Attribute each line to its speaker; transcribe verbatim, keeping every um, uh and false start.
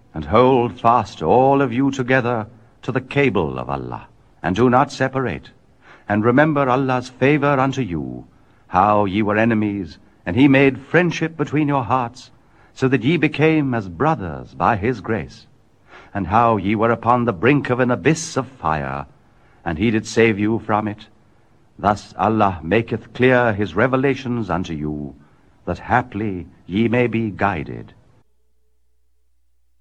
Speaker 1: And hold fast all of you together to the cable of Allah, and do not separate. And remember Allah's favor unto you, how ye were enemies, and he made friendship between your hearts, so that ye became as brothers by his grace. And how ye were upon the brink of an abyss of fire, and he did save you from it. Thus Allah maketh clear his revelations unto you, that haply ye may be guided.